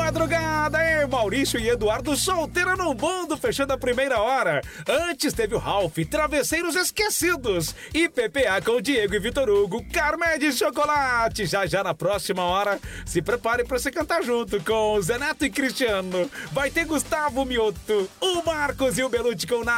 madrugada, é Maurício e Eduardo solteiro no mundo, fechando a primeira hora. Antes teve o Ralph, Travesseiros Esquecidos. E PPA com Diego e Vitor Hugo, Carmé de Chocolate. Já na próxima hora, se prepare pra você cantar junto com Zé Neto e Cristiano. Vai ter Gustavo Mioto, o Marcos e o Belucci com